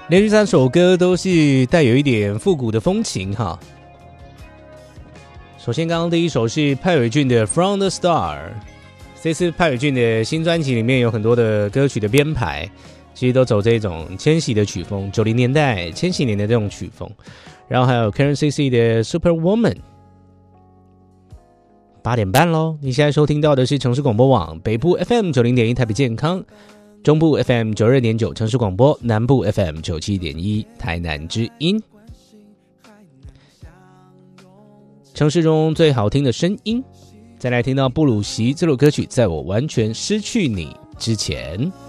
连续3首歌都是带有一点复古的风情哈。首先刚刚第一首是派伟俊的 From the Star， 这次派伟俊的新专辑里面有很多的歌曲的编排其实都走这种千禧的曲风，90年代千禧年的这种曲风。然后还有 Karen CC 的 Superwoman。 8点半咯，你现在收听到的是城市广播网北部 FM 90.1 台北健康，中部 FM 92.9 城市广播，南部 FM 97.1 台南之音。城市中最好听的声音，再来听到布鲁席这首歌曲，在我完全失去你之前。